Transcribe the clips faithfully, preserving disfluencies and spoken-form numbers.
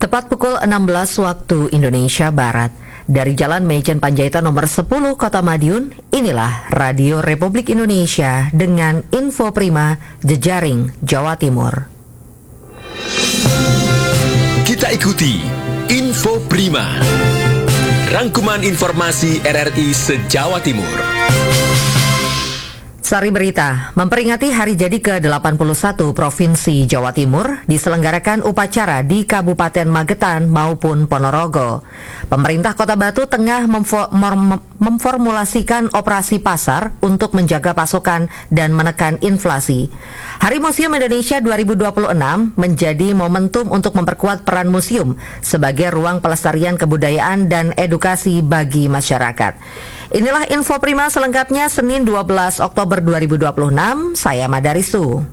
Tepat pukul enam belas waktu Indonesia Barat, dari Jalan Maijen Panjaitan nomor sepuluh Kota Madiun, inilah Radio Republik Indonesia dengan info prima jejaring Jawa Timur. Kita ikuti Info Prima, rangkuman informasi R R I se-Jawa Timur. Sari berita, memperingati hari jadi ke delapan puluh satu Provinsi Jawa Timur diselenggarakan upacara di Kabupaten Magetan maupun Ponorogo. Pemerintah Kota Batu tengah memfo- mem- memformulasikan operasi pasar untuk menjaga pasokan dan menekan inflasi. Hari Museum Indonesia dua ribu dua puluh enam menjadi momentum untuk memperkuat peran museum sebagai ruang pelestarian kebudayaan dan edukasi bagi masyarakat. Inilah info prima selengkapnya Senin dua belas Oktober dua ribu dua puluh enam, saya Madarisu.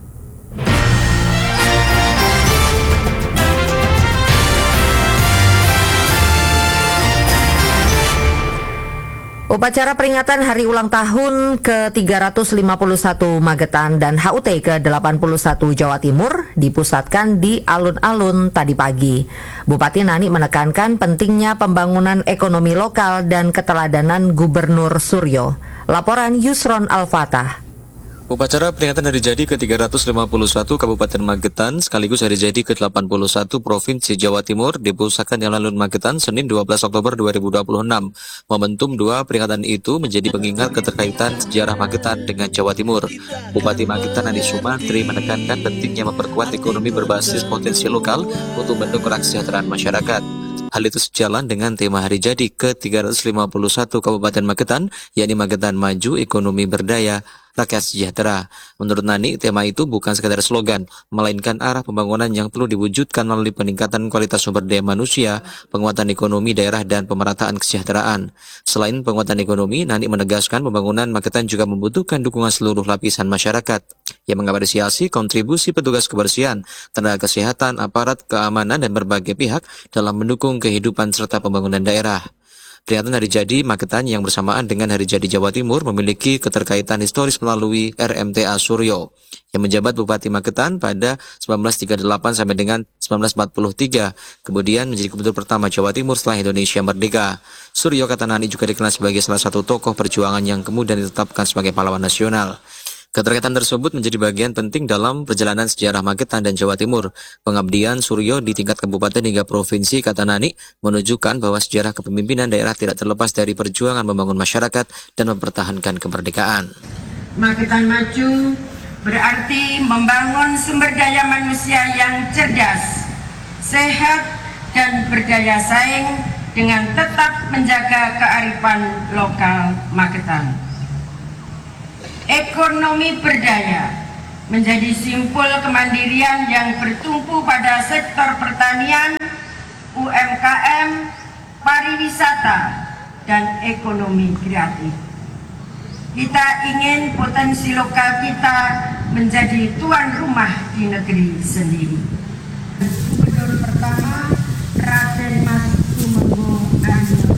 Upacara peringatan hari ulang tahun ke tiga ratus lima puluh satu Magetan dan H U T ke delapan puluh satu Jawa Timur dipusatkan di alun-alun tadi pagi. Bupati Nani menekankan pentingnya pembangunan ekonomi lokal dan keteladanan Gubernur Suryo. Laporan Yusron Al-Fatah. Upacara peringatan hari jadi ke tiga ratus lima puluh satu Kabupaten Magetan sekaligus hari jadi ke delapan puluh satu Provinsi Jawa Timur dipusatkan di alun-alun Magetan Senin dua belas Oktober dua ribu dua puluh enam. Momentum dua peringatan itu menjadi pengingat keterkaitan sejarah Magetan dengan Jawa Timur. Bupati Magetan Andi Sumantri menekankan pentingnya memperkuat ekonomi berbasis potensi lokal untuk mendukung kesejahteraan masyarakat. Hal itu sejalan dengan tema hari jadi ke tiga ratus lima puluh satu Kabupaten Magetan, yakni Magetan Maju, Ekonomi Berdaya, Rakyat Sejahtera. Menurut Nani, tema itu bukan sekadar slogan, melainkan arah pembangunan yang perlu diwujudkan melalui peningkatan kualitas sumber daya manusia, penguatan ekonomi daerah, dan pemerataan kesejahteraan. Selain penguatan ekonomi, Nani menegaskan pembangunan Magetan juga membutuhkan dukungan seluruh lapisan masyarakat, yang mengapresiasi kontribusi petugas kebersihan, tenaga kesehatan, aparat keamanan, dan berbagai pihak dalam mendukung kehidupan serta pembangunan daerah. Peringatan hari jadi Magetan yang bersamaan dengan hari jadi Jawa Timur memiliki keterkaitan historis melalui R M T A Suryo yang menjabat Bupati Magetan pada seribu sembilan ratus tiga puluh delapan sampai dengan seribu sembilan ratus empat puluh tiga, kemudian menjadi gubernur pertama Jawa Timur setelah Indonesia merdeka. Suryo, kata Nani, juga dikenal sebagai salah satu tokoh perjuangan yang kemudian ditetapkan sebagai pahlawan nasional. Keterkaitan tersebut menjadi bagian penting dalam perjalanan sejarah Magetan dan Jawa Timur. Pengabdian Suryo di tingkat kabupaten hingga provinsi, kata Nani, menunjukkan bahwa sejarah kepemimpinan daerah tidak terlepas dari perjuangan membangun masyarakat dan mempertahankan kemerdekaan. Magetan Maju berarti membangun sumber daya manusia yang cerdas, sehat, dan berdaya saing dengan tetap menjaga kearifan lokal Magetan. Ekonomi berdaya menjadi simpul kemandirian yang bertumpu pada sektor pertanian, U M K M, pariwisata, dan ekonomi kreatif. Kita ingin potensi lokal kita menjadi tuan rumah di negeri sendiri. Gubernur pertama Raden Mas Tumenggung Aryo.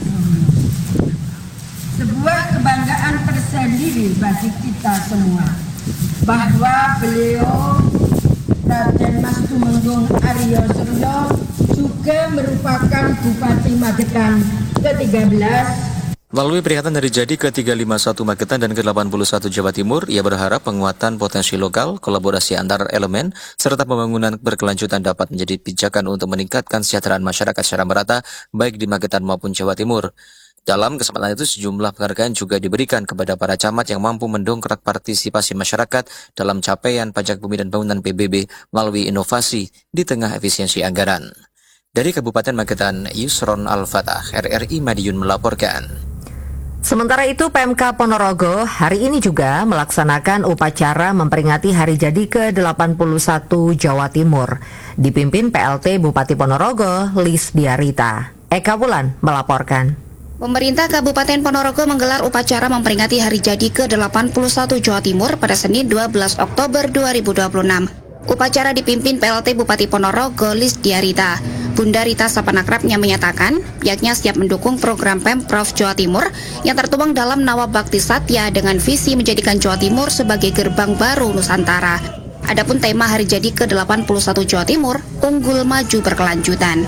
Sebuah kebanggaan tersendiri bagi kita semua bahwa beliau Raden Mas Tumenggung Aryo Suryo juga merupakan Bupati Magetan ke tiga belas. Melalui peringatan hari jadi ke tiga ratus lima puluh satu Magetan dan ke delapan puluh satu Jawa Timur, ia berharap penguatan potensi lokal, kolaborasi antar elemen, serta pembangunan berkelanjutan dapat menjadi pijakan untuk meningkatkan kesejahteraan masyarakat secara merata, baik di Magetan maupun Jawa Timur. Dalam kesempatan itu, sejumlah penghargaan juga diberikan kepada para camat yang mampu mendongkrak partisipasi masyarakat dalam capaian pajak bumi dan bangunan P B B melalui inovasi di tengah efisiensi anggaran. Dari Kabupaten Magetan, Yusron Al-Fatah, R R I Madiun melaporkan. Sementara itu, P M K Ponorogo hari ini juga melaksanakan upacara memperingati hari jadi ke delapan puluh satu Jawa Timur, dipimpin P L T Bupati Ponorogo, Lis Diarita. Eka Wulan melaporkan. Pemerintah Kabupaten Ponorogo menggelar upacara memperingati hari jadi ke delapan puluh satu Jawa Timur pada Senin dua belas Oktober dua ribu dua puluh enam. Upacara dipimpin P L T Bupati Ponorogo, Lis Diarita. Bunda Rita Sapanakrapnya menyatakan pihaknya siap mendukung program Pemprov Jawa Timur yang tertuang dalam Nawab Bakti Satya dengan visi menjadikan Jawa Timur sebagai gerbang baru Nusantara. Adapun tema hari jadi ke delapan puluh satu Jawa Timur, Unggul Maju Berkelanjutan.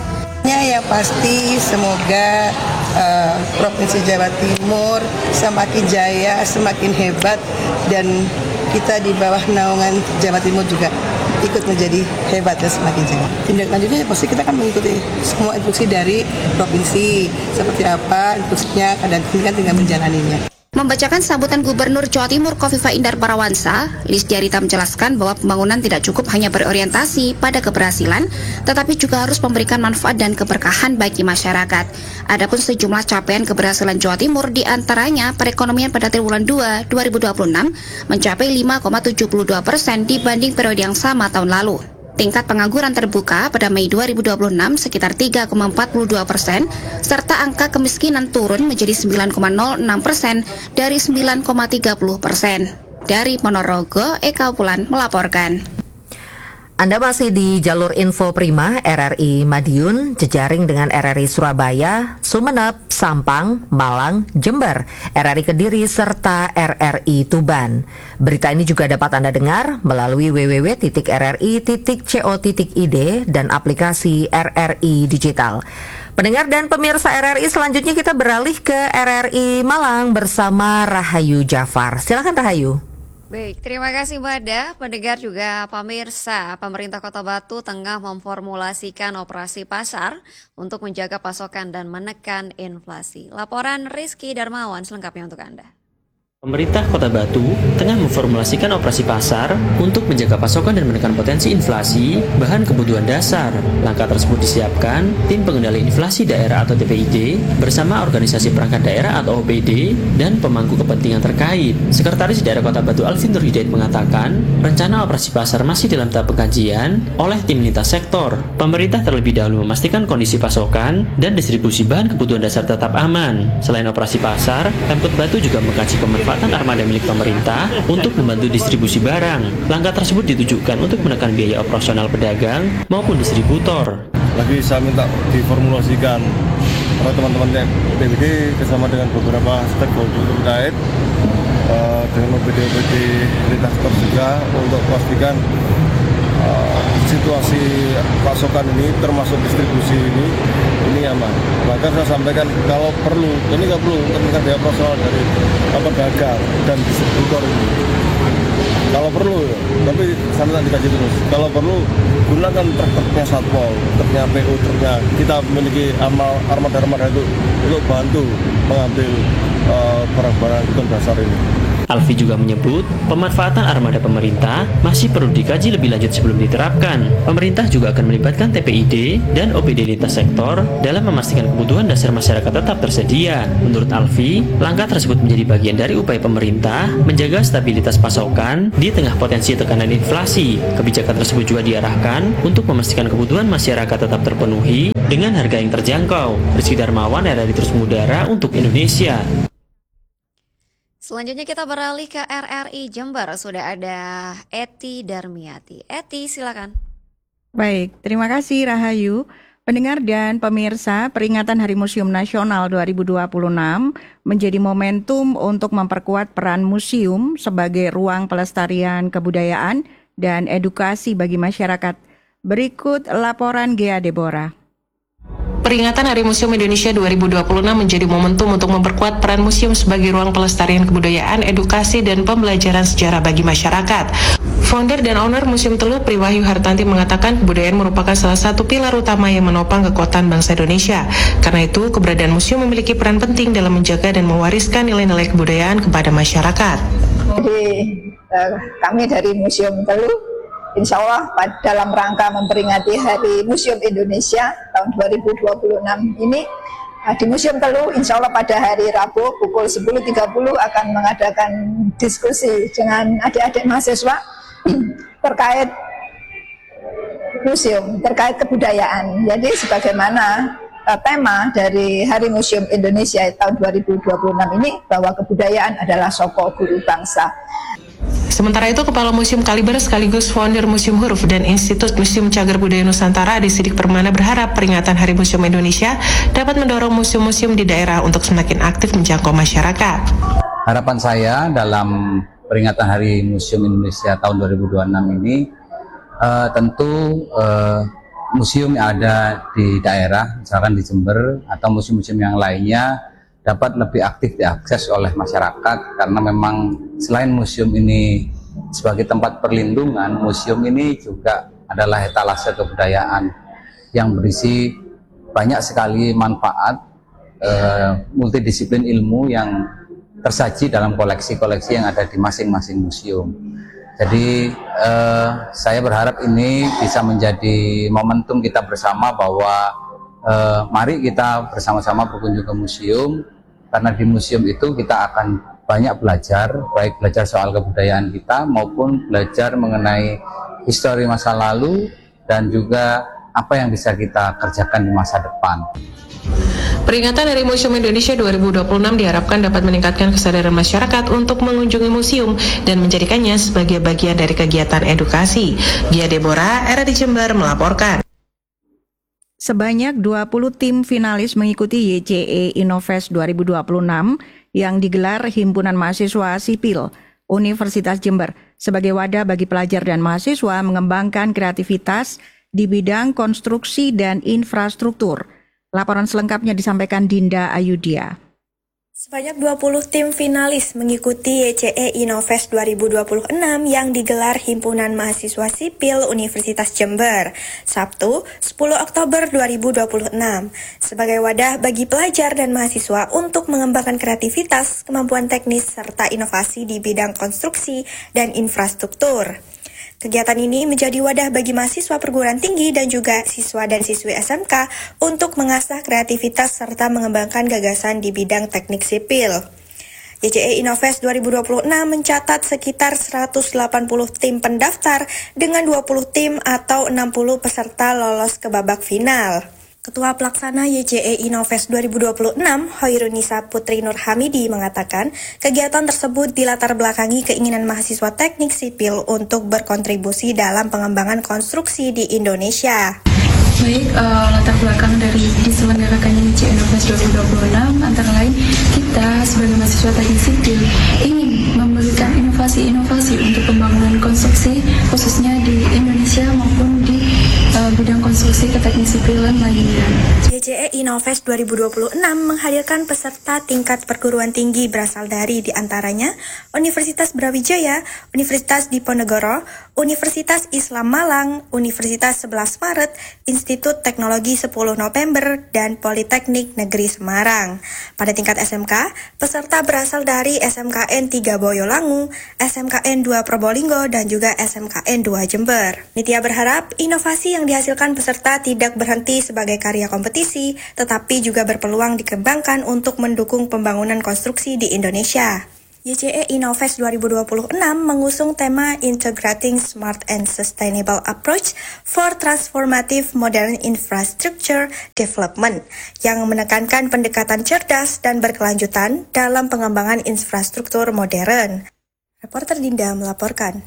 Yang pasti semoga uh, Provinsi Jawa Timur semakin jaya, semakin hebat, dan kita di bawah naungan Jawa Timur juga ikut menjadi hebat dan semakin jaya. Tindak lanjutnya pasti kita akan mengikuti semua instruksi dari provinsi seperti apa instruksinya, dan ini kan tinggal menjalaninya. Membacakan sambutan Gubernur Jawa Timur Khofifah Indar Parawansa, Lis Diarita menjelaskan bahwa pembangunan tidak cukup hanya berorientasi pada keberhasilan, tetapi juga harus memberikan manfaat dan keberkahan bagi masyarakat. Adapun sejumlah capaian keberhasilan Jawa Timur diantaranya perekonomian pada triwulan dua dua ribu dua puluh enam mencapai lima koma tujuh dua persen dibanding periode yang sama tahun lalu. Tingkat pengangguran terbuka pada Mei dua ribu dua puluh enam sekitar tiga koma empat dua persen, serta angka kemiskinan turun menjadi sembilan koma nol enam persen dari sembilan koma tiga puluh persen. Dari Ponorogo, Eka Pulan melaporkan. Anda masih di jalur Info Prima R R I Madiun, jejaring dengan R R I Surabaya, Sumeneb, Sampang, Malang, Jember, R R I Kediri, serta R R I Tuban. Berita ini juga dapat Anda dengar melalui w w w titik r r i titik co titik i d dan aplikasi R R I Digital. Pendengar dan pemirsa R R I, selanjutnya kita beralih ke R R I Malang bersama Rahayu Jafar. Silakan Rahayu. Baik, terima kasih Mbak Ada. Pendengar juga pemirsa, pemerintah Kota Batu tengah memformulasikan operasi pasar untuk menjaga pasokan dan menekan inflasi. Laporan Rizky Darmawan selengkapnya untuk Anda. Pemerintah Kota Batu tengah memformulasikan operasi pasar untuk menjaga pasokan dan menekan potensi inflasi bahan kebutuhan dasar. Langkah tersebut disiapkan Tim Pengendali Inflasi Daerah atau T P I D bersama Organisasi Perangkat Daerah atau O P D dan pemangku kepentingan terkait. Sekretaris Daerah Kota Batu Alvin Nur Hidayat mengatakan, rencana operasi pasar masih dalam tahap pengkajian oleh tim lintas sektor. Pemerintah terlebih dahulu memastikan kondisi pasokan dan distribusi bahan kebutuhan dasar tetap aman. Selain operasi pasar, Pemkot Batu juga mengkaji pemanfaatan armada milik pemerintah untuk membantu distribusi barang. Langkah tersebut ditujukan untuk menekan biaya operasional pedagang maupun distributor. Lagi saya minta diformulasikan oleh teman-teman B P D bersama dengan beberapa stakeholder terkait uh, dengan O P D O P D lintas sektor juga untuk memastikan uh, situasi pasokan ini termasuk distribusi ini ini aman. Bahkan saya sampaikan kalau perlu, ini nggak perlu untuk menekan biaya operasional dari apa pedagang dan distributor ini. Kalau perlu, tapi saya minta dikaji terus. Kalau perlu, gunakan truk-truknya Satpol, truknya P U, truknya. Kita memiliki amal armada-armada itu untuk bantu mengambil uh, barang-barang kebutuhan dasar ini. Alfi juga menyebut, pemanfaatan armada pemerintah masih perlu dikaji lebih lanjut sebelum diterapkan. Pemerintah juga akan melibatkan T P I D dan O P D lintas sektor dalam memastikan kebutuhan dasar masyarakat tetap tersedia. Menurut Alfi, langkah tersebut menjadi bagian dari upaya pemerintah menjaga stabilitas pasokan di tengah potensi tekanan inflasi. Kebijakan tersebut juga diarahkan untuk memastikan kebutuhan masyarakat tetap terpenuhi dengan harga yang terjangkau. Rizky Darmawan, R R I Terus Mengudara untuk Indonesia. Selanjutnya kita beralih ke R R I Jember. Sudah ada Eti Darmiati. Eti, silakan. Baik, terima kasih Rahayu. Pendengar dan pemirsa, peringatan Hari Museum Nasional dua ribu dua puluh enam menjadi momentum untuk memperkuat peran museum sebagai ruang pelestarian kebudayaan dan edukasi bagi masyarakat. Berikut laporan Gea Deborah. Peringatan Hari Museum Indonesia dua ribu dua puluh enam menjadi momentum untuk memperkuat peran museum sebagai ruang pelestarian kebudayaan, edukasi, dan pembelajaran sejarah bagi masyarakat. Founder dan owner Museum Teluh, Priwahyu Hartanti, mengatakan kebudayaan merupakan salah satu pilar utama yang menopang kekuatan bangsa Indonesia. Karena itu, keberadaan museum memiliki peran penting dalam menjaga dan mewariskan nilai-nilai kebudayaan kepada masyarakat. Jadi, uh, kami dari Museum Teluh Insya Allah dalam rangka memperingati Hari Museum Indonesia tahun dua ribu dua puluh enam ini, di Museum Teluh insya Allah pada hari Rabu pukul sepuluh tiga puluh akan mengadakan diskusi dengan adik-adik mahasiswa terkait museum, terkait kebudayaan. Jadi sebagaimana uh, tema dari Hari Museum Indonesia tahun dua ribu dua puluh enam ini, bahwa kebudayaan adalah soko guru bangsa. Sementara itu, Kepala Museum Kaliber sekaligus founder Museum Huruf dan Institut Museum Cagar Budaya Nusantara, Adi Sidik Permana, berharap peringatan Hari Museum Indonesia dapat mendorong museum-museum di daerah untuk semakin aktif menjangkau masyarakat. Harapan saya dalam peringatan Hari Museum Indonesia tahun dua ribu dua puluh enam ini uh, tentu uh, museum yang ada di daerah, misalkan di Jember atau museum-museum yang lainnya dapat lebih aktif diakses oleh masyarakat, karena memang selain museum ini sebagai tempat perlindungan, museum ini juga adalah etalase kebudayaan yang berisi banyak sekali manfaat eh, multidisiplin ilmu yang tersaji dalam koleksi-koleksi yang ada di masing-masing museum. Jadi eh, saya berharap ini bisa menjadi momentum kita bersama bahwa eh, mari kita bersama-sama berkunjung ke museum, karena di museum itu kita akan banyak belajar, baik belajar soal kebudayaan kita maupun belajar mengenai histori masa lalu dan juga apa yang bisa kita kerjakan di masa depan. Peringatan Hari Museum Indonesia dua ribu dua puluh enam diharapkan dapat meningkatkan kesadaran masyarakat untuk mengunjungi museum dan menjadikannya sebagai bagian dari kegiatan edukasi. Gia Deborah, R R I Jember melaporkan. Sebanyak dua puluh tim finalis mengikuti Y C E Innovest dua ribu dua puluh enam yang digelar Himpunan Mahasiswa Sipil Universitas Jember sebagai wadah bagi pelajar dan mahasiswa mengembangkan kreativitas di bidang konstruksi dan infrastruktur. Laporan selengkapnya disampaikan Dinda Ayudia. Sebanyak dua puluh tim finalis mengikuti Y C E Innovest dua ribu dua puluh enam yang digelar Himpunan Mahasiswa Sipil Universitas Jember, Sabtu sepuluh Oktober dua ribu dua puluh enam, sebagai wadah bagi pelajar dan mahasiswa untuk mengembangkan kreativitas, kemampuan teknis, serta inovasi di bidang konstruksi dan infrastruktur. Kegiatan ini menjadi wadah bagi mahasiswa perguruan tinggi dan juga siswa dan siswi S M K untuk mengasah kreativitas serta mengembangkan gagasan di bidang teknik sipil. Y C E Innovest dua ribu dua puluh enam mencatat sekitar seratus delapan puluh tim pendaftar dengan dua puluh tim atau enam puluh peserta lolos ke babak final. Ketua Pelaksana Y C E Innovest dua ribu dua puluh enam, Hoirunisa Putri Nur Hamidi mengatakan, kegiatan tersebut dilatar belakangi keinginan mahasiswa teknik sipil untuk berkontribusi dalam pengembangan konstruksi di Indonesia. Baik, uh, latar belakang dari diselenggarakannya Y C E Innovest dua ribu dua puluh enam antara lain kita sebagai mahasiswa teknik sipil ingin memberikan inovasi-inovasi untuk pembangunan konstruksi khususnya di Indonesia maupun di uh, bidang konstruksi keteknik sipilan lainnya. Y C E Innovest dua ribu dua puluh enam menghadirkan peserta tingkat perguruan tinggi berasal dari diantaranya Universitas Brawijaya, Universitas Diponegoro, Universitas Islam Malang, Universitas sebelas Maret, Institut Teknologi sepuluh November, dan Politeknik Negeri Semarang. Pada tingkat S M K, peserta berasal dari S M K N tiga Boyolangu, S M K N dua Probolinggo, dan juga S M K N dua Jember. Nitya berharap inovasi yang dihasilkan peserta tidak berhenti sebagai karya kompetisi, tetapi juga berpeluang dikembangkan untuk mendukung pembangunan konstruksi di Indonesia. Y C E Innovest dua ribu dua puluh enam mengusung tema Integrating Smart and Sustainable Approach for Transformative Modern Infrastructure Development yang menekankan pendekatan cerdas dan berkelanjutan dalam pengembangan infrastruktur modern. Reporter Dinda melaporkan.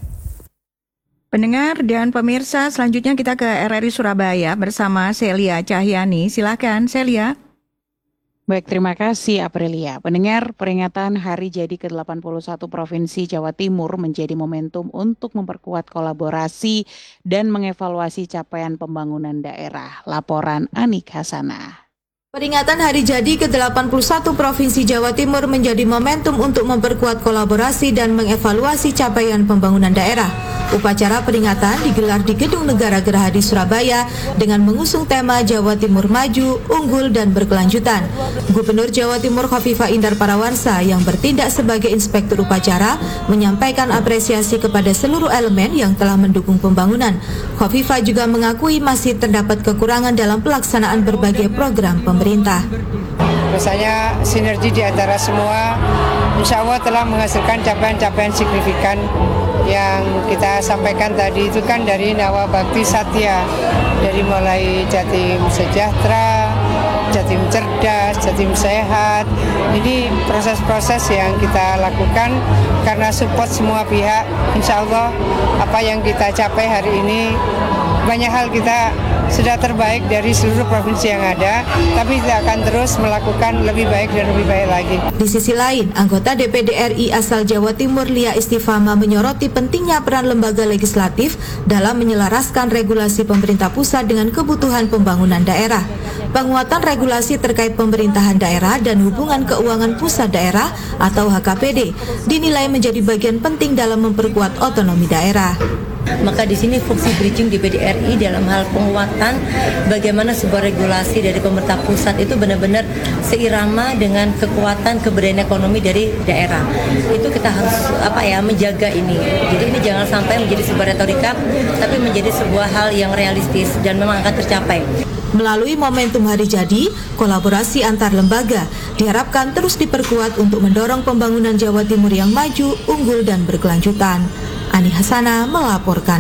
Pendengar dan pemirsa, selanjutnya kita ke R R I Surabaya bersama Celia Cahyani. Silakan Celia. Baik, terima kasih Aprilia. Pendengar, peringatan Hari Jadi ke delapan puluh satu Provinsi Jawa Timur menjadi momentum untuk memperkuat kolaborasi dan mengevaluasi capaian pembangunan daerah. Laporan Anik Hasanah. Peringatan Hari Jadi ke delapan puluh satu Provinsi Jawa Timur menjadi momentum untuk memperkuat kolaborasi dan mengevaluasi capaian pembangunan daerah. Upacara peringatan digelar di Gedung Negara Gerahadi Surabaya dengan mengusung tema Jawa Timur Maju, Unggul, dan Berkelanjutan. Gubernur Jawa Timur Khofifah Indar Parawansa yang bertindak sebagai inspektur upacara menyampaikan apresiasi kepada seluruh elemen yang telah mendukung pembangunan. Khofifah juga mengakui masih terdapat kekurangan dalam pelaksanaan berbagai program pemerintah. Misalnya sinergi di antara semua, insya Allah telah menghasilkan capaian-capaian signifikan yang kita sampaikan tadi itu kan dari Nawa Bakti Satya, dari mulai Jatim Sejahtera, Jatim Cerdas, Jatim Sehat. Ini proses-proses yang kita lakukan karena support semua pihak. Insya Allah apa yang kita capai hari ini banyak hal kita sudah terbaik dari seluruh provinsi yang ada, tapi kita akan terus melakukan lebih baik dan lebih baik lagi. Di sisi lain, anggota D P D R I asal Jawa Timur Lia Istifama menyoroti pentingnya peran lembaga legislatif dalam menyelaraskan regulasi pemerintah pusat dengan kebutuhan pembangunan daerah. Penguatan regulasi terkait pemerintahan daerah dan hubungan keuangan pusat daerah atau H K P D dinilai menjadi bagian penting dalam memperkuat otonomi daerah. Maka di sini fungsi bridging di D P D R I dalam hal penguatan bagaimana sebuah regulasi dari pemerintah pusat itu benar-benar seirama dengan kekuatan keberdayaan ekonomi dari daerah. Itu kita harus apa ya menjaga ini. Jadi ini jangan sampai menjadi sebuah retorika, tapi menjadi sebuah hal yang realistis dan memang akan tercapai. Melalui momentum hari jadi, kolaborasi antar lembaga diharapkan terus diperkuat untuk mendorong pembangunan Jawa Timur yang maju, unggul, dan berkelanjutan. Ani Hasana melaporkan.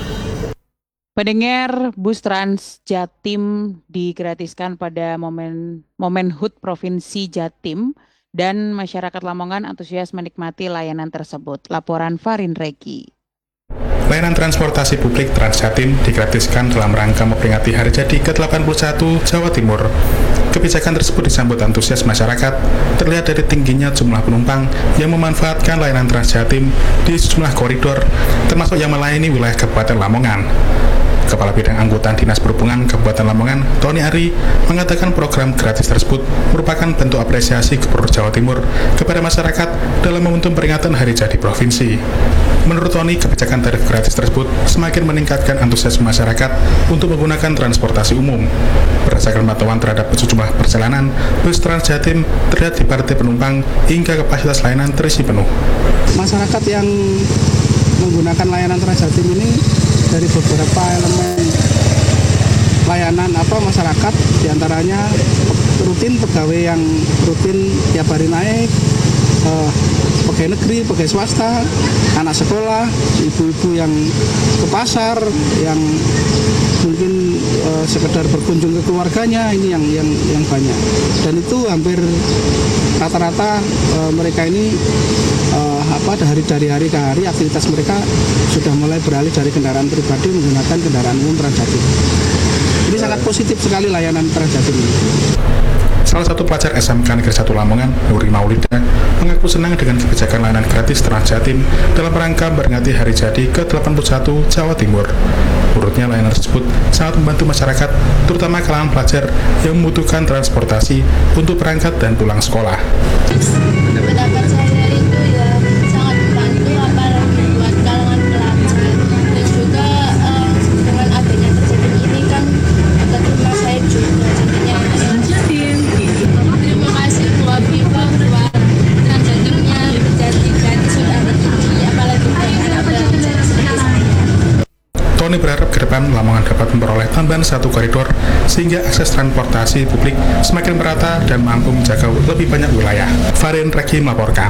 Pendengar, bus Trans Jatim digratiskan pada momen momen H U T Provinsi Jatim dan masyarakat Lamongan antusias menikmati layanan tersebut. Laporan Farin Reki. Layanan transportasi publik Trans Jatim digratiskan dalam rangka memperingati hari jadi ke delapan puluh satu Jawa Timur. Kebijakan tersebut disambut antusias masyarakat, terlihat dari tingginya jumlah penumpang yang memanfaatkan layanan Trans Jatim di sejumlah koridor, termasuk yang melayani wilayah Kabupaten Lamongan. Kepala Bidang Angkutan Dinas Perhubungan Kabupaten Lamongan, Tony Ari, mengatakan program gratis tersebut merupakan bentuk apresiasi Gubernur Jawa Timur kepada masyarakat dalam momentum peringatan Hari Jadi Provinsi. Menurut Tony, kebijakan tarif gratis tersebut semakin meningkatkan antusias masyarakat untuk menggunakan transportasi umum. Berdasarkan pantauan terhadap sejumlah perjalanan, bus Trans Jatim terlihat dipadati penumpang hingga kapasitas layanan terisi penuh. Masyarakat yang menggunakan layanan Trans Jatim ini dari beberapa elemen layanan apa masyarakat, diantaranya rutin pegawai yang rutin tiap hari naik, eh, pegawai negeri, pegawai swasta, anak sekolah, ibu-ibu yang ke pasar, yang mungkin eh, sekedar berkunjung ke keluarganya, ini yang yang yang banyak. Dan itu hampir rata-rata eh, mereka ini eh, apa dari dari hari ke hari aktivitas mereka sudah mulai beralih dari kendaraan pribadi menggunakan kendaraan umum Trans Jatim. Ini sangat positif sekali layanan Trans Jatim ini. Salah satu pelajar S M K Negeri satu Lamongan, Nuri Maulida, mengaku senang dengan kebijakan layanan gratis Trans Jatim dalam rangka memperingati Hari Jadi ke delapan puluh satu Jawa Timur. Menurutnya layanan tersebut sangat membantu masyarakat, terutama kalangan pelajar yang membutuhkan transportasi untuk berangkat dan pulang sekolah. Pendapat saya itu ya sangat membantu apalagi buat kalangan pelajar, dan juga um, dengan adanya terjadi ini kan dekat rumah saya juga jadinya terima kasih buat Viva buat Trans Jatimnya jadi gratis sudah ada ini, apalagi buat anak pelajar seperti saya. Tony berharap ke depan Lamongan dapat memperoleh tambahan satu koridor sehingga akses transportasi publik semakin merata dan mampu menjaga lebih banyak wilayah. Farin Reki melaporkan.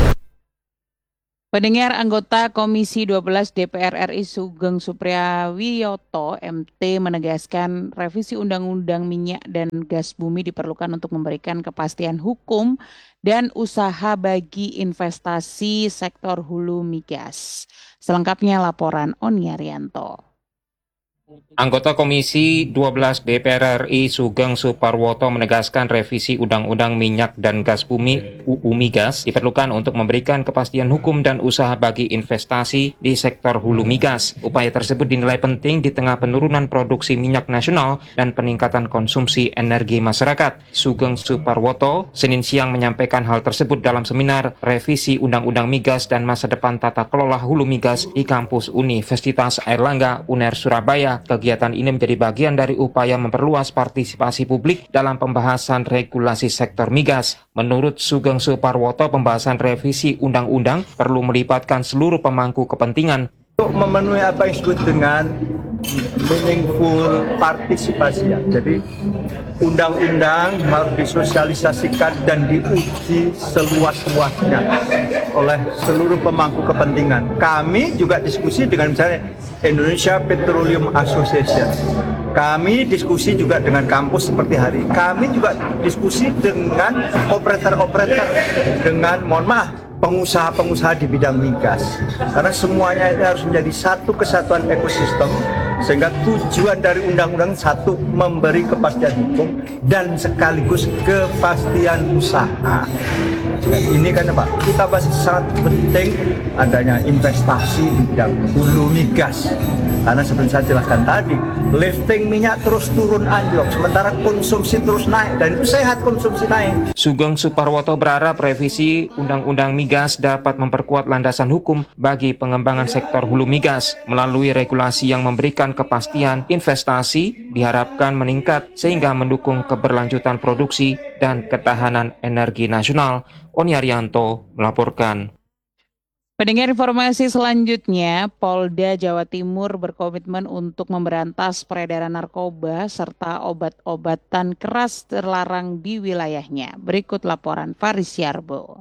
Pendengar, anggota Komisi dua belas D P R R I Sugeng Supriyawiyoto M T menegaskan revisi Undang-Undang Minyak dan Gas Bumi diperlukan untuk memberikan kepastian hukum dan usaha bagi investasi sektor hulu migas. Selengkapnya laporan Oni Arianto. Anggota Komisi dua belas D P R R I Sugeng Suparwoto menegaskan revisi Undang-Undang Minyak dan Gas Bumi U U Migas diperlukan untuk memberikan kepastian hukum dan usaha bagi investasi di sektor hulu migas. Upaya tersebut dinilai penting di tengah penurunan produksi minyak nasional dan peningkatan konsumsi energi masyarakat. Sugeng Suparwoto Senin siang menyampaikan hal tersebut dalam seminar revisi Undang-Undang Migas dan Masa Depan Tata Kelola Hulu Migas di kampus Universitas Airlangga U N E R Surabaya. Kegiatan ini menjadi bagian dari upaya memperluas partisipasi publik dalam pembahasan regulasi sektor migas. Menurut Sugeng Suparwoto, pembahasan revisi undang-undang perlu melibatkan seluruh pemangku kepentingan untuk memenuhi apa yang disebut dengan meaningful partisipasi. Jadi undang-undang harus disosialisasikan dan diuji seluas-luasnya oleh seluruh pemangku kepentingan. Kami juga diskusi dengan misalnya Indonesia Petroleum Association. Kami diskusi juga dengan kampus seperti hari. Kami juga diskusi dengan operator-operator, dengan mohon maaf pengusaha-pengusaha di bidang migas. Karena semuanya ini harus menjadi satu kesatuan ekosistem Sehingga tujuan dari undang-undang satu memberi kepastian hukum dan sekaligus kepastian usaha. Dan ini kan Pak, kita masih sangat penting adanya investasi di bidang hulu migas. Karena seperti saya jelaskan tadi, lifting minyak terus turun anjlok, sementara konsumsi terus naik, dan itu sehat konsumsi naik. Sugeng Suparwoto berharap revisi Undang-Undang Migas dapat memperkuat landasan hukum bagi pengembangan sektor hulu migas. Melalui regulasi yang memberikan kepastian investasi diharapkan meningkat sehingga mendukung keberlanjutan produksi dan ketahanan energi nasional. Oni Arianto melaporkan. Pendengar informasi selanjutnya, Polda Jawa Timur berkomitmen untuk memberantas peredaran narkoba serta obat-obatan keras terlarang di wilayahnya. Berikut laporan Faris Yarbo.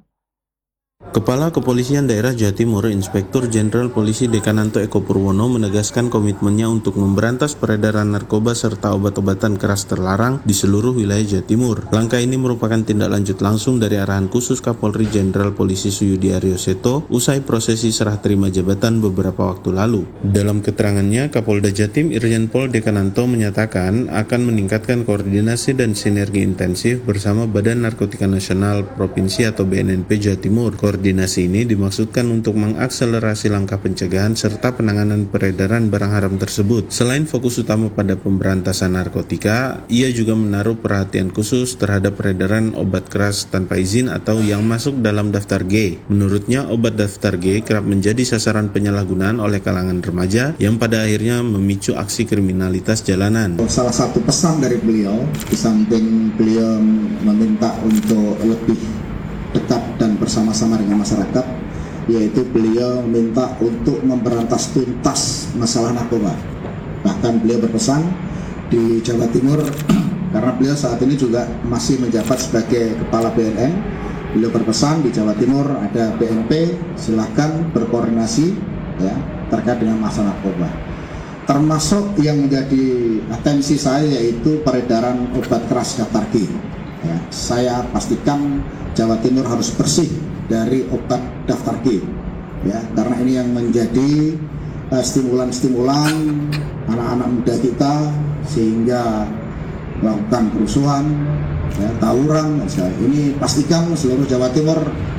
Kepala Kepolisian Daerah Jawa Timur, Inspektur Jenderal Polisi Dekananto Eko Purwono menegaskan komitmennya untuk memberantas peredaran narkoba serta obat-obatan keras terlarang di seluruh wilayah Jawa Timur. Langkah ini merupakan tindak lanjut langsung dari arahan khusus Kapolri Jenderal Polisi Suyudi Aryoseto usai prosesi serah terima jabatan beberapa waktu lalu. Dalam keterangannya, Kapolda Jatim Irjen Pol Dekananto menyatakan akan meningkatkan koordinasi dan sinergi intensif bersama Badan Narkotika Nasional Provinsi atau B N N P Jawa Timur. Koordinasi ini dimaksudkan untuk mengakselerasi langkah pencegahan serta penanganan peredaran barang haram tersebut. Selain fokus utama pada pemberantasan narkotika, ia juga menaruh perhatian khusus terhadap peredaran obat keras tanpa izin atau yang masuk dalam daftar G. Menurutnya, obat daftar G kerap menjadi sasaran penyalahgunaan oleh kalangan remaja yang pada akhirnya memicu aksi kriminalitas jalanan. Salah satu pesan dari beliau, di samping beliau meminta untuk lebih dekat dan bersama-sama dengan masyarakat, yaitu beliau minta untuk memberantas tuntas masalah narkoba. Bahkan beliau berpesan di Jawa Timur, karena beliau saat ini juga masih menjabat sebagai Kepala B N N, beliau berpesan di Jawa Timur ada B N P, silakan berkoordinasi ya terkait dengan masalah narkoba. Termasuk yang menjadi atensi saya yaitu peredaran obat keras daftar G. Ya, saya pastikan Jawa Timur harus bersih dari obat daftar G, ya, karena ini yang menjadi uh, stimulan-stimulan anak-anak muda kita sehingga melakukan kerusuhan, ya, tawuran. Ini pastikan seluruh Jawa Timur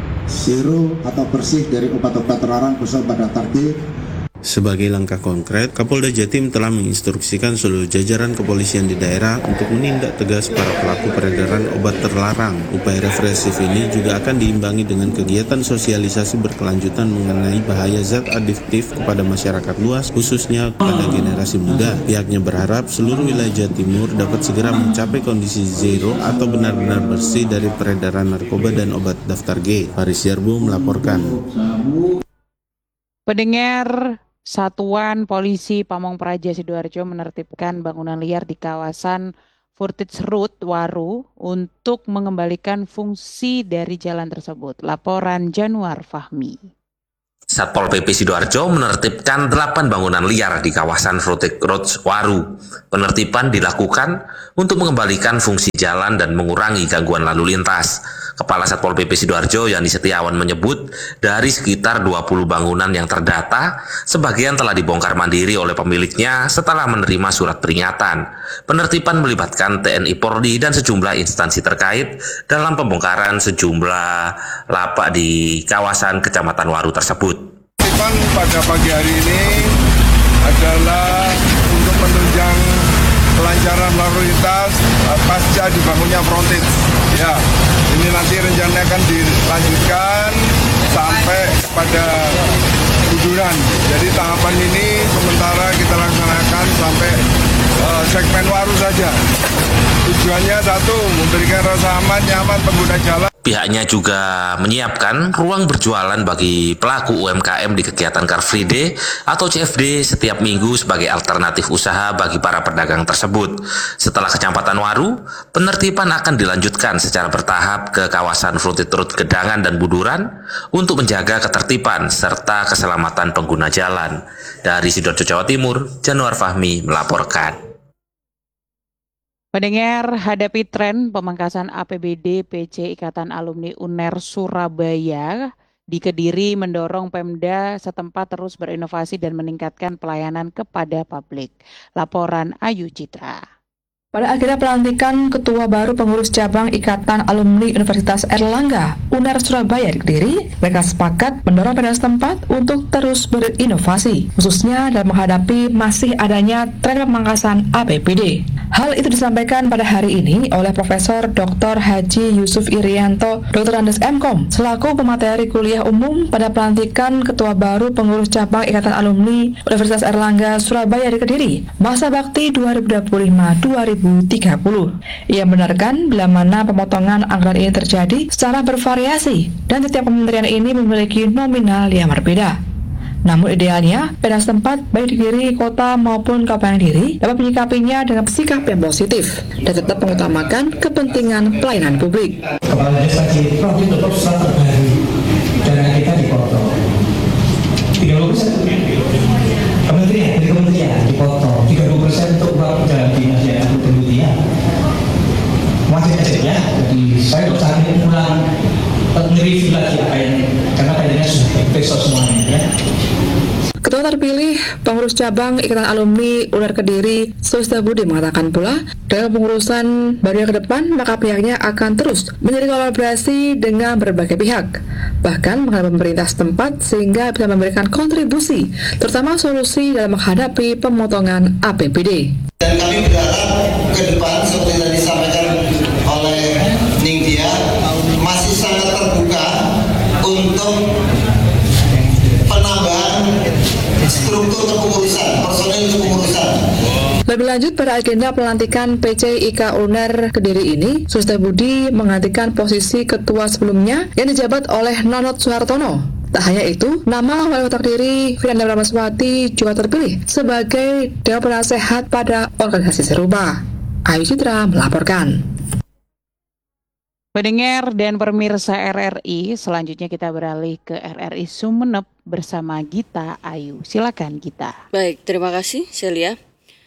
zero atau bersih dari obat-obat terlarang khusus obat daftar G. Sebagai langkah konkret, Kapolda Jatim telah menginstruksikan seluruh jajaran kepolisian di daerah untuk menindak tegas para pelaku peredaran obat terlarang. Upaya represif ini juga akan diimbangi dengan kegiatan sosialisasi berkelanjutan mengenai bahaya zat adiktif kepada masyarakat luas, khususnya pada generasi muda. Pihaknya berharap seluruh wilayah Jawa Timur dapat segera mencapai kondisi zero atau benar-benar bersih dari peredaran narkoba dan obat daftar G. Faris Yarbo melaporkan. Pendengar, Satuan Polisi Pamong Praja Sidoarjo menertibkan bangunan liar di kawasan Furtage Road Waru untuk mengembalikan fungsi dari jalan tersebut. Laporan Januar Fahmi. Satpol P P Sidoarjo menertibkan delapan bangunan liar di kawasan Furtage Road Waru. Penertiban dilakukan untuk mengembalikan fungsi jalan dan mengurangi gangguan lalu lintas. Kepala Satpol P P Sidoarjo Yani Setiawan menyebut dari sekitar dua puluh bangunan yang terdata, sebagian telah dibongkar mandiri oleh pemiliknya setelah menerima surat peringatan. Penertiban melibatkan T N I Polri dan sejumlah instansi terkait dalam pembongkaran sejumlah lapak di kawasan Kecamatan Waru tersebut. Penertiban pada pagi hari ini adalah untuk menunjang kelancaran lalu lintas pasca dibangunnya frontage. Ya, ini nanti rencananya akan dilanjutkan sampai pada Buduran. Jadi tahapan ini sementara kita laksanakan sampai uh, segmen Waru saja. Tujuannya satu, memberikan rasa aman, nyaman pengguna jalan. Pihaknya juga menyiapkan ruang berjualan bagi pelaku U M K M di kegiatan Car Free Day atau C F D setiap minggu sebagai alternatif usaha bagi para pedagang tersebut. Setelah Kecamatan Waru, penertiban akan dilanjutkan secara bertahap ke kawasan Frontage Road Gedangan dan Buduran untuk menjaga ketertiban serta keselamatan pengguna jalan. Dari Sidoarjo, Jawa Timur, Januar Fahmi melaporkan. Pendengar, hadapi tren pemangkasan A P B D P C Ikatan Alumni U N E R Surabaya di Kediri mendorong Pemda setempat terus berinovasi dan meningkatkan pelayanan kepada publik. Laporan Ayu Citra. Pada akhirnya pelantikan Ketua baru Pengurus Cabang Ikatan Alumni Universitas Airlangga U N E R Surabaya di Kediri, mereka sepakat mendorong Pemda setempat untuk terus berinovasi, khususnya dalam menghadapi masih adanya tren pemangkasan A P B D. Hal itu disampaikan pada hari ini oleh Profesor Doktor Haji Yusuf Irianto, Doktor Andes M Kom, selaku pemateri kuliah umum pada pelantikan Ketua baru Pengurus Cabang Ikatan Alumni Universitas Airlangga Surabaya di Kediri, masa bakti dua ribu dua puluh lima sampai dua ribu tiga puluh. Ia benarkan bila mana pemotongan anggaran ini terjadi secara bervariasi dan setiap kementerian ini memiliki nominal yang berbeda. Namun idealnya, Pemda setempat baik di Kediri Kota maupun Kabupaten Kediri dapat menyikapinya dengan sikap yang positif dan tetap mengutamakan kepentingan pelayanan publik. Kepala Desa Ciprok itu tetap selalu terbaru dana kita dipotong tiga puluh persen kementerian dari kementerian dipotong tiga puluh persen untuk uang jalan dinas ya kemudian masih kecil ya. Jadi saya untuk saat ini pulang nge-review lagi apa ini karena kayaknya sudah besok semuanya ya. Ketua terpilih Pengurus Cabang Ikatan Alumni U N E R Kediri, Sulistya Budi mengatakan pula, dalam pengurusan barunya ke depan, maka pihaknya akan terus menjadi kolaborasi dengan berbagai pihak, bahkan menghadap pemerintah setempat sehingga bisa memberikan kontribusi, terutama solusi dalam menghadapi pemotongan A P B D. Dan kami berharap ke depan seperti tadi disampaikan oleh Ningtia masih sangat terbuka untuk penambahan struktur kepengurusan, personil kepengurusan. Lebih lanjut pada agenda pelantikan P C I K U N E R Kediri ini, Sulistya Budi menggantikan posisi ketua sebelumnya yang dijabat oleh Nonot Suhartono. Tak hanya itu, nama Wali Kota Kediri, Firanda Ramaswati juga terpilih sebagai Dewan Penasehat pada organisasi serupa. Ayu Citra melaporkan. Pendengar dan pemirsa R R I, selanjutnya kita beralih ke R R I Sumeneb bersama Gita Ayu. Silakan Gita. Baik, terima kasih Celia.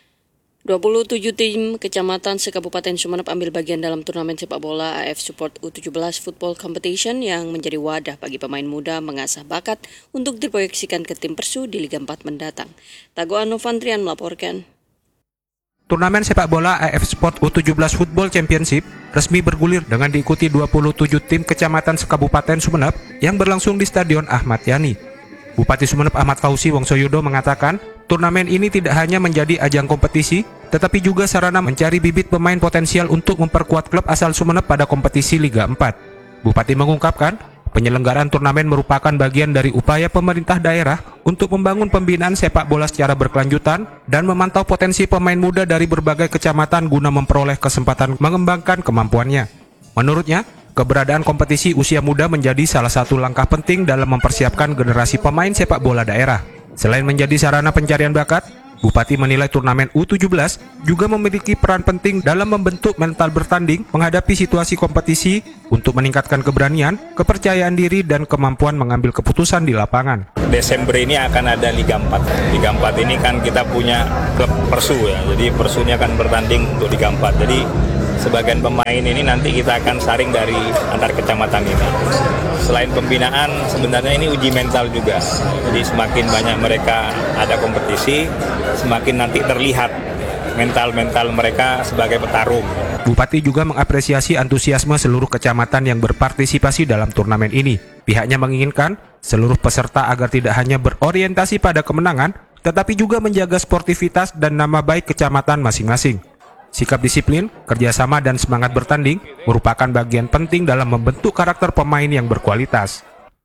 dua puluh tujuh tim kecamatan se-Kabupaten Sumeneb ambil bagian dalam turnamen sepak bola A F Support U tujuh belas Football Competition yang menjadi wadah bagi pemain muda mengasah bakat untuk diproyeksikan ke tim Persu di Liga empat mendatang. Tagoan Novantrian melaporkan. Turnamen sepak bola A F Sport U tujuh belas Football Championship resmi bergulir dengan diikuti dua puluh tujuh tim kecamatan se-Kabupaten Sumeneb yang berlangsung di Stadion Ahmad Yani. Bupati Sumeneb Ahmad Fauzi Wongsoyudo mengatakan, turnamen ini tidak hanya menjadi ajang kompetisi, tetapi juga sarana mencari bibit pemain potensial untuk memperkuat klub asal Sumeneb pada kompetisi Liga empat. Bupati mengungkapkan, penyelenggaraan turnamen merupakan bagian dari upaya pemerintah daerah untuk membangun pembinaan sepak bola secara berkelanjutan dan memantau potensi pemain muda dari berbagai kecamatan guna memperoleh kesempatan mengembangkan kemampuannya. Menurutnya, keberadaan kompetisi usia muda menjadi salah satu langkah penting dalam mempersiapkan generasi pemain sepak bola daerah. Selain menjadi sarana pencarian bakat, Bupati menilai turnamen U tujuh belas juga memiliki peran penting dalam membentuk mental bertanding menghadapi situasi kompetisi untuk meningkatkan keberanian, kepercayaan diri, dan kemampuan mengambil keputusan di lapangan. Desember ini akan ada Liga empat. Liga empat ini kan kita punya klub Persu ya, jadi Persu ini akan bertanding untuk Liga empat. Jadi sebagian pemain ini nanti kita akan saring dari antar kecamatan ini. Selain pembinaan, sebenarnya ini uji mental juga. Jadi semakin banyak mereka ada kompetisi, semakin nanti terlihat mental-mental mereka sebagai petarung. Bupati juga mengapresiasi antusiasme seluruh kecamatan yang berpartisipasi dalam turnamen ini. Pihaknya menginginkan seluruh peserta agar tidak hanya berorientasi pada kemenangan, tetapi juga menjaga sportivitas dan nama baik kecamatan masing-masing. Sikap disiplin, kerjasama, dan semangat bertanding merupakan bagian penting dalam membentuk karakter pemain yang berkualitas.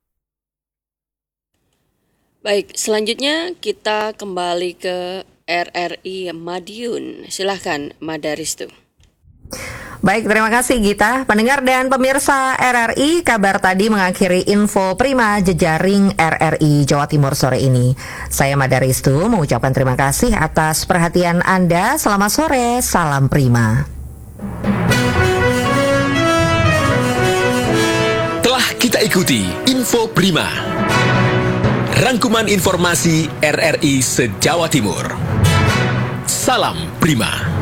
Baik, selanjutnya kita kembali ke R R I Madiun. Silahkan, Madaristu. Baik, terima kasih Gita. Pendengar dan pemirsa R R I, kabar tadi mengakhiri info Prima Jejaring R R I Jawa Timur sore ini. Saya Madaristu mengucapkan terima kasih atas perhatian Anda. Selamat sore, salam Prima. Telah kita ikuti info Prima, rangkuman informasi R R I se-Jawa Timur. Salam Prima.